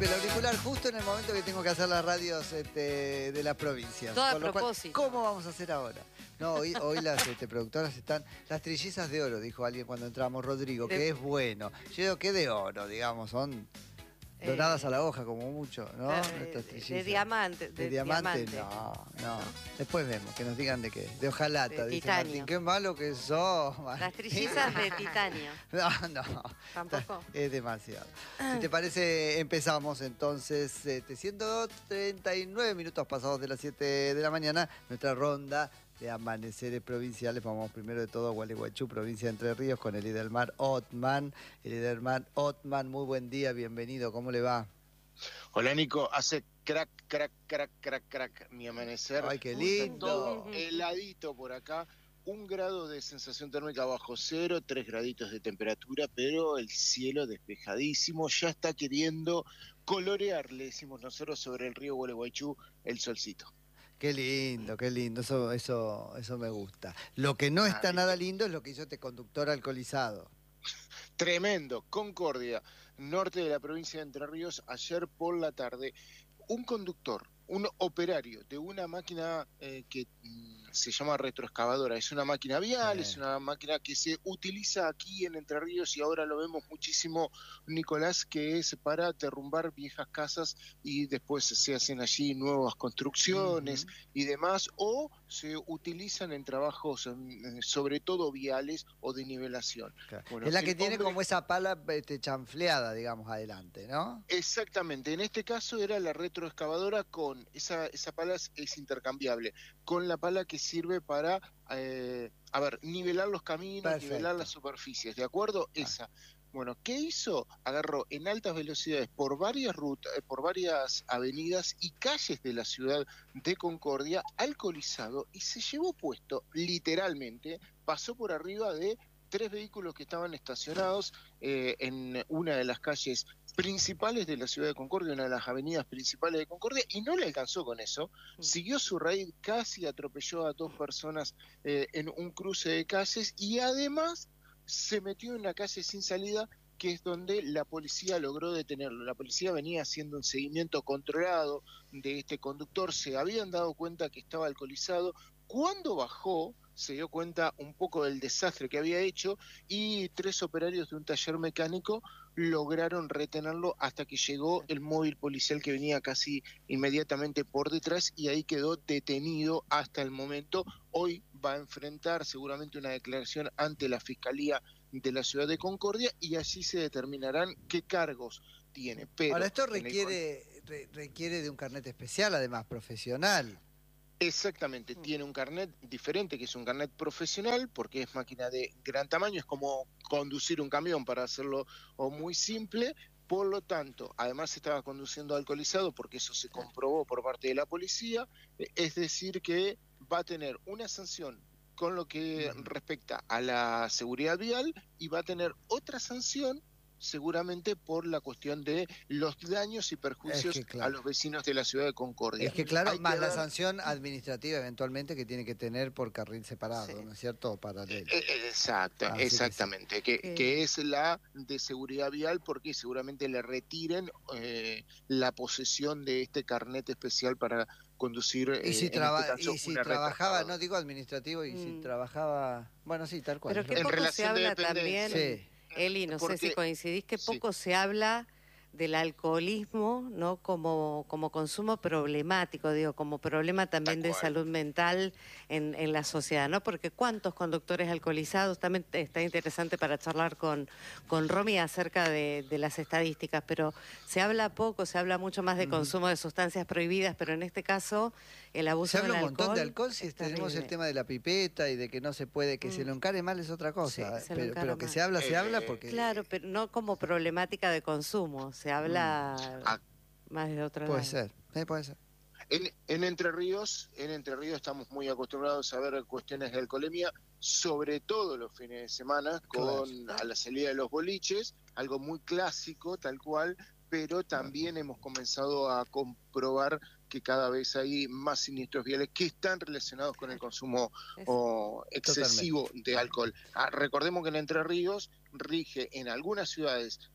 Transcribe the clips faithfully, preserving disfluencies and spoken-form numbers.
El auricular justo en el momento que tengo que hacer las radios este, de las provincias. Todo a Con lo cual, propósito. ¿cómo vamos a hacer ahora? No, hoy, hoy las este, productoras están... Las trillizas de oro, dijo alguien cuando entramos, Rodrigo, De- que es bueno. Yo digo que de oro, digamos, son doradas Eh, a la hoja como mucho, ¿no? de, Estas de- trillizas. de diamante. De, ¿De diamante? diamante. No, no. Después vemos, que nos digan de qué. De hojalata, De dice titanio. Martín. Qué malo que sos, Martín. Las trillizas de titanio. No, no. ¿Tampoco? Es demasiado. Si te parece, empezamos entonces. Este, ciento treinta y nueve minutos pasados de las siete de la mañana, nuestra ronda de amaneceres provinciales. Vamos primero de todo a Gualeguaychú, provincia de Entre Ríos, con Elidelmar Ottman. Elidelmar Ottman, muy buen día, bienvenido. ¿Cómo le va? Hola Nico, hace crack, crack, crack, crack, crack mi amanecer. Ay, qué Está lindo. todo heladito por acá. Un grado de sensación térmica bajo cero, tres graditos de temperatura, pero el cielo despejadísimo. Ya está queriendo colorear, le decimos nosotros, sobre el río Gualeguaychú, el solcito. Qué lindo, qué lindo, eso, eso, eso me gusta. Lo que no está Ay. nada lindo es lo que hizo este conductor alcoholizado. Tremendo. Concordia, norte de la provincia de Entre Ríos, ayer por la tarde, un conductor, un operario de una máquina eh, que mm, se llama retroexcavadora, es una máquina vial, Sí. es una máquina que se utiliza aquí en Entre Ríos y ahora lo vemos muchísimo, Nicolás, que es para derrumbar viejas casas y después se hacen allí nuevas construcciones Uh-huh. y demás, o se utilizan en trabajos mm, sobre todo viales o de nivelación. Claro. Bueno, Es la que el tiene hombre- como esa pala este, chanfleada, digamos, adelante, ¿no? Exactamente, en este caso era la retroexcavadora con, esa, esa pala es, es intercambiable, con la pala que sirve para, eh, a ver, nivelar los caminos, Perfecto. nivelar las superficies, ¿de acuerdo? Ah. Esa. Bueno, ¿qué hizo? Agarró en altas velocidades por varias rutas, eh, por varias avenidas y calles de la ciudad de Concordia, alcoholizado, y se llevó puesto, literalmente, pasó por arriba de tres vehículos que estaban estacionados eh, en una de las calles principales de la ciudad de Concordia, una de las avenidas principales de Concordia, y no le alcanzó con eso, siguió su raíz, casi atropelló a dos personas eh, en un cruce de calles y además se metió en una calle sin salida, que es donde la policía logró detenerlo. La policía venía haciendo un seguimiento controlado de este conductor, se habían dado cuenta que estaba alcoholizado. Cuando bajó, se dio cuenta un poco del desastre que había hecho y tres operarios de un taller mecánico lograron retenerlo hasta que llegó el móvil policial que venía casi inmediatamente por detrás y ahí quedó detenido hasta el momento. Hoy va a enfrentar seguramente una declaración ante la Fiscalía de la ciudad de Concordia y allí se determinarán qué cargos tiene. Pero Ahora, esto en el- requiere, re- requiere de un carnet especial, además, profesional. Exactamente, tiene un carnet diferente, que es un carnet profesional, porque es máquina de gran tamaño, es como conducir un camión, para hacerlo o muy simple. Por lo tanto, además estaba conduciendo alcoholizado, porque eso se comprobó por parte de la policía, eh, es decir que va a tener una sanción con lo que Ujú. respecta a la seguridad vial y va a tener otra sanción seguramente por la cuestión de los daños y perjuicios Es que, claro. a los vecinos de la ciudad de Concordia. Es que, claro, Hay que más la ver- sanción administrativa eventualmente que tiene que tener por carril separado, Sí. ¿no es cierto? O paralelo. Eh, eh, Exacto, Así que sí. exactamente, que, Que- que es la de seguridad vial, porque seguramente le retiren eh, la posesión de este carnet especial para conducir, Y eh, si, en traba- este caso, y si una trabajaba, retroexcavadora. no digo administrativo, y si Mm. trabajaba... Bueno, sí, tal cual. Pero es qué verdad. En poco se relación de habla dependencia. también, Sí. Eli, no sé Porque- si coincidís, que sí. poco se habla del alcoholismo, ¿no? Como, como consumo problemático, digo, como problema también Tal de cual. salud mental en, en la sociedad, ¿no? Porque cuántos conductores alcoholizados, también está interesante para charlar con, con Romy acerca de, de las estadísticas, pero se habla poco, se habla mucho más de Ujú. consumo de sustancias prohibidas, pero en este caso el abuso Se habla del un montón alcohol de alcohol, si es tenemos el terrible. tema de la pipeta y de que no se puede, que se Mm. lo encare mal es otra cosa, Sí, se lo pero, encara pero que mal. se habla, se Eh, habla porque... Claro, pero no como problemática de consumo, se habla Ah, más de otro Puede lado. ser, eh, puede ser. En, en Entre Ríos, en Entre Ríos estamos muy acostumbrados a ver cuestiones de alcoholemia, sobre todo los fines de semana, con Claro. a la salida de los boliches, algo muy clásico, tal cual, pero también hemos comenzado a comprobar que cada vez hay más siniestros viales que están relacionados con el consumo Es- o, excesivo de alcohol. Ah, recordemos que en Entre Ríos rige en algunas ciudades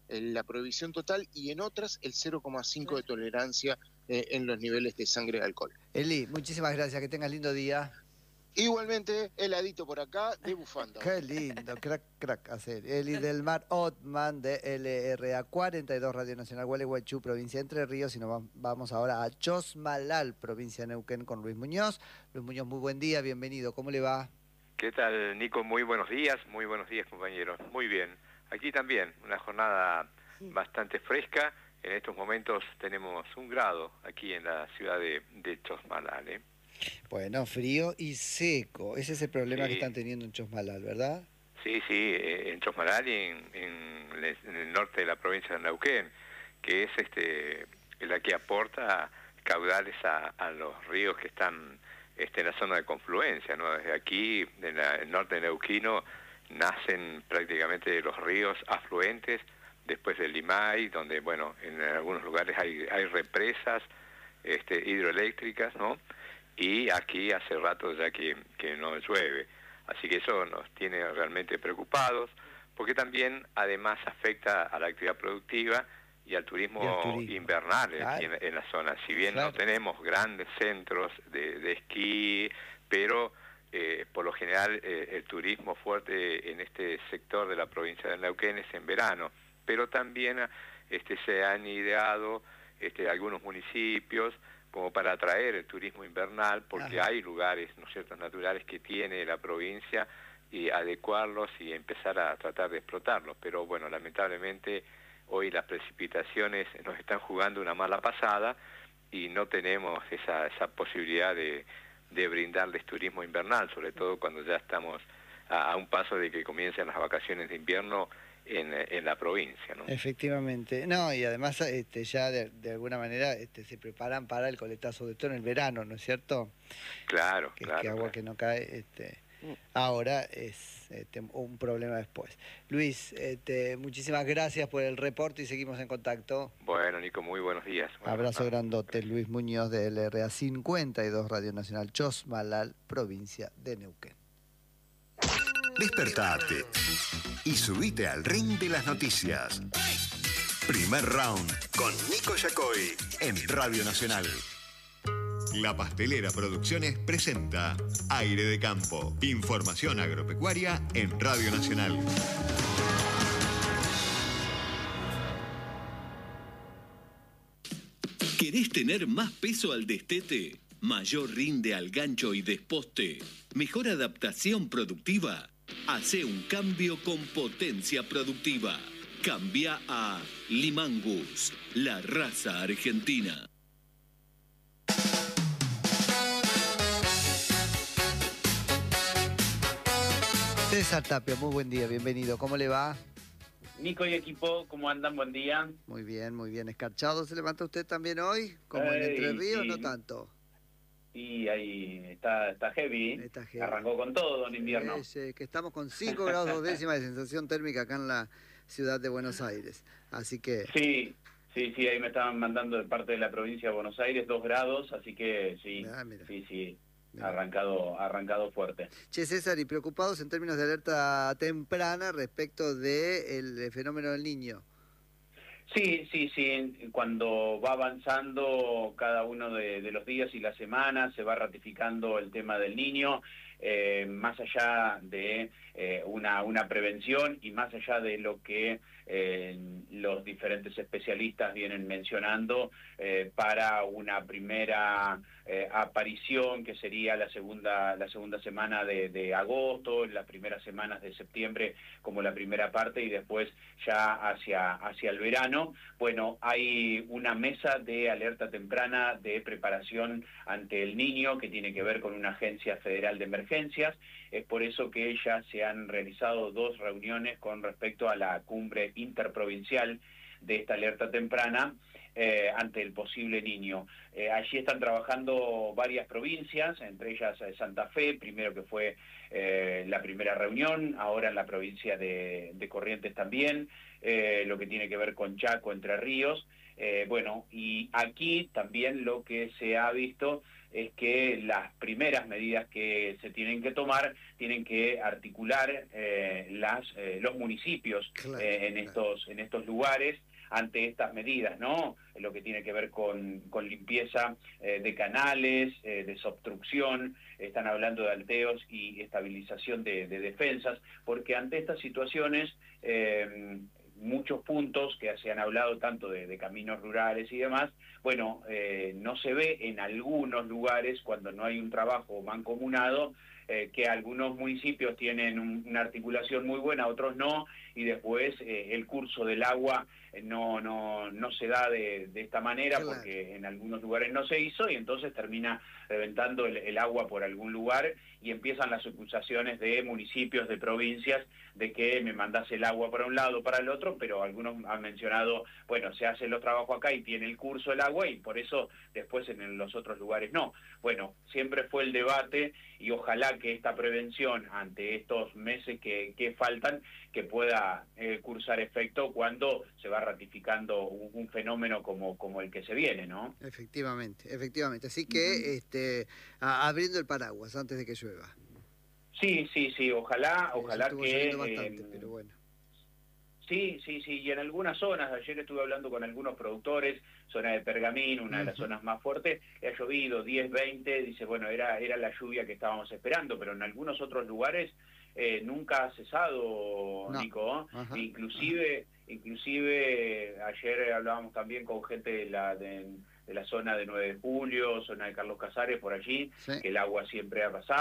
eh, la prohibición total y en otras el cero coma cinco de tolerancia eh, en los niveles de sangre de alcohol. Eli, muchísimas gracias, que tengas lindo día. Igualmente, heladito por acá, de bufanda. Qué lindo, crack, crack, hacer. Eli del Mar Otman de L R A cuarenta y dos, Radio Nacional Gualeguaychú, provincia de Entre Ríos, y nos va- vamos ahora a Chosmalal, provincia de Neuquén, con Luis Muñoz. Luis Muñoz, muy buen día, bienvenido, ¿cómo le va? ¿Qué tal, Nico? Muy buenos días, muy buenos días, compañeros. Muy bien. Aquí también, una jornada bastante fresca. En estos momentos tenemos un grado aquí en la ciudad de, de Chosmalal, ¿eh? Bueno, frío y seco, ese es el problema Sí. que están teniendo en Chosmalal, ¿verdad? Sí, sí, eh, en Chosmalal y en, en, el- en el norte de la provincia de Neuquén, que es este la que aporta caudales a, a los ríos que están este, en la zona de confluencia, ¿no? Desde aquí, en la- el norte de Neuquino, nacen prácticamente los ríos afluentes, después del Limay, donde, bueno, en algunos lugares hay, hay represas este, hidroeléctricas, ¿no? Y aquí hace rato ya que, que no llueve. Así que eso nos tiene realmente preocupados, porque también además afecta a la actividad productiva y al turismo, Y al turismo. invernal Claro. aquí en, en la zona. Si bien Claro. no tenemos grandes centros de, de esquí, pero eh, por lo general eh, el turismo fuerte en este sector de la provincia de Neuquén es en verano, pero también este, se han ideado este, algunos municipios como para atraer el turismo invernal, porque Ajá. hay lugares, ¿no es cierto?, naturales que tiene la provincia, y adecuarlos y empezar a tratar de explotarlos. Pero bueno, lamentablemente hoy las precipitaciones nos están jugando una mala pasada y no tenemos esa, esa posibilidad de, de brindarles turismo invernal, sobre todo cuando ya estamos a, a un paso de que comiencen las vacaciones de invierno en, en la provincia, ¿no? Efectivamente, no, y además este, ya de, de alguna manera este, se preparan para el coletazo de todo en el verano, ¿no es cierto? Claro, Que, claro. que agua claro. que no cae este, ahora es este, un problema después. Luis, este, muchísimas gracias por el reporte y seguimos en contacto. Bueno, Nico, muy buenos días. Bueno, Abrazo ah, grandote, Luis Muñoz de L R A cincuenta y dos, Radio Nacional Chosmalal, provincia de Neuquén. Despertate y subite al ring de las noticias. Primer round con Nico Yacoy en Radio Nacional. La Pastelera Producciones presenta Aire de Campo. Información agropecuaria en Radio Nacional. ¿Querés tener más peso al destete? ¿Mayor rinde al gancho y desposte? ¿Mejor adaptación productiva? Hacé un cambio con potencia productiva. Cambia a Limangus, la raza argentina. César Tapia, muy buen día, bienvenido. ¿Cómo le va? Nico y equipo, ¿cómo andan? Buen día. Muy bien, muy bien. ¿Escarchado se levanta usted también hoy? ¿Como en Ey, Entre Ríos? sí. No tanto. Y ahí está, está heavy. Está heavy. Arrancó con todo en invierno. Es, eh, que estamos con cinco grados dos décimas de sensación térmica acá en la ciudad de Buenos Aires. Así que... Sí, sí, sí, ahí me estaban mandando de parte de la provincia de Buenos Aires dos grados, así que sí, Ah, mira. sí, sí, Mira. arrancado, arrancado fuerte. Che, César, y preocupados en términos de alerta temprana respecto del fenómeno del Niño. Sí, sí, sí, cuando va avanzando cada uno de, de los días y las semanas se va ratificando el tema del niño, eh, más allá de eh, una, una prevención y más allá de lo que eh, los diferentes especialistas vienen mencionando eh, para una primera eh, aparición que sería la segunda, la segunda semana de, de agosto, las primeras semanas de septiembre como la primera parte y después ya hacia, hacia el verano. Bueno, hay una mesa de alerta temprana de preparación ante el niño que tiene que ver con una agencia federal de emergencias. Es por eso que ya se han realizado dos reuniones con respecto a la cumbre interprovincial de esta alerta temprana eh, ante el posible niño. Eh, allí están trabajando varias provincias, entre ellas eh, Santa Fe, primero que fue eh, la primera reunión, ahora en la provincia de, de Corrientes también, eh, lo que tiene que ver con Chaco, Entre Ríos, Eh, bueno, y aquí también lo que se ha visto es que las primeras medidas que se tienen que tomar tienen que articular eh, las, eh, los municipios Claro, eh, en, claro. estos, en estos lugares ante estas medidas, ¿no? Lo que tiene que ver con, con limpieza eh, de canales, eh, desobstrucción, están hablando de alteos y estabilización de, de defensas, porque ante estas situaciones eh, muchos puntos que se han hablado tanto de, de caminos rurales y demás, bueno, eh, no se ve en algunos lugares cuando no hay un trabajo mancomunado, eh, que algunos municipios tienen un, una articulación muy buena, otros no, y después eh, el curso del agua eh, no, no, no se da de, de esta manera, Claro. porque en algunos lugares no se hizo, y entonces termina reventando el, el agua por algún lugar, y empiezan las acusaciones de municipios, de provincias, de que me mandás el agua para un lado, para el otro, pero algunos han mencionado, bueno, se hacen los trabajos acá y tiene el curso el agua, y por eso después en los otros lugares no. Bueno, siempre fue el debate, y ojalá que esta prevención ante estos meses que, que faltan, que pueda eh, cursar efecto cuando se va ratificando un, un fenómeno como, como el que se viene, ¿no? Efectivamente, efectivamente. Así que Uh-huh. este, a, abriendo el paraguas antes de que llueva. Sí, sí, sí, ojalá, Sí, ojalá estuvo que... lloviendo bastante, eh, pero bueno. Sí, sí, sí, y en algunas zonas, ayer estuve hablando con algunos productores, zona de Pergamín, una de las Ujú. zonas más fuertes, ha llovido diez, veinte, dice, bueno, era, era la lluvia que estábamos esperando, pero en algunos otros lugares eh, nunca ha cesado, No. Nico, ¿eh? Ajá, Inclusive, inclusive ayer hablábamos también con gente de la, de, de la zona de nueve de julio, zona de Carlos Casares, por allí, Sí. que el agua siempre ha pasado.